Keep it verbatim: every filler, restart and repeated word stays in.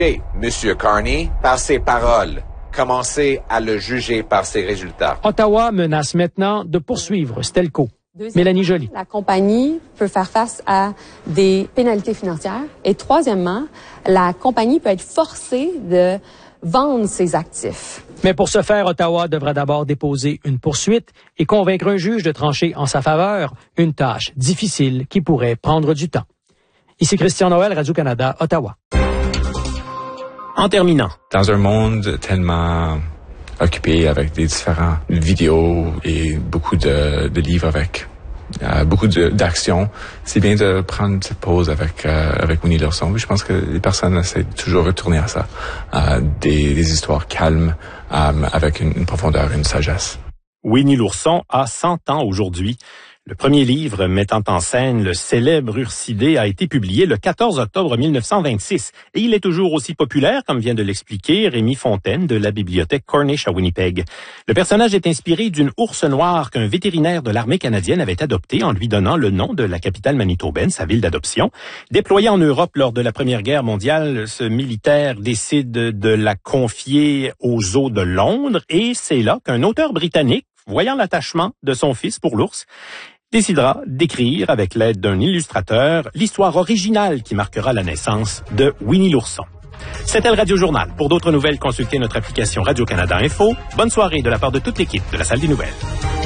Et Monsieur Carney, par ses paroles, commencez à le juger par ses résultats. Ottawa menace maintenant de poursuivre Stelco. Mélanie Joly. La compagnie peut faire face à des pénalités financières. Et troisièmement, la compagnie peut être forcée de vendre ses actifs. Mais pour ce faire, Ottawa devra d'abord déposer une poursuite et convaincre un juge de trancher en sa faveur, une tâche difficile qui pourrait prendre du temps. Ici Christian Noël, Radio-Canada, Ottawa. En terminant. Dans un monde tellement occupé avec des différentes vidéos et beaucoup de, de livres avec euh, beaucoup de, d'actions, c'est bien de prendre une petite pause avec euh, avec Winnie l'ourson. Je pense que les personnes essaient de toujours retourner à ça, euh, des, des histoires calmes euh, avec une, une profondeur et une sagesse. Winnie l'ourson a cent ans aujourd'hui. Le premier livre mettant en scène le célèbre Ursidé a été publié le quatorze octobre mille neuf cent vingt-six et il est toujours aussi populaire, comme vient de l'expliquer Rémi Fontaine de la bibliothèque Cornish à Winnipeg. Le personnage est inspiré d'une ours noire qu'un vétérinaire de l'armée canadienne avait adoptée en lui donnant le nom de la capitale manitobaine, sa ville d'adoption. Déployé en Europe lors de la Première Guerre mondiale, ce militaire décide de la confier aux zoos de Londres et c'est là qu'un auteur britannique, voyant l'attachement de son fils pour l'ours, décidera d'écrire, avec l'aide d'un illustrateur, l'histoire originale qui marquera la naissance de Winnie l'ourson. C'était le Radio Journal. Pour d'autres nouvelles, consultez notre application Radio-Canada Info. Bonne soirée de la part de toute l'équipe de la Salle des Nouvelles.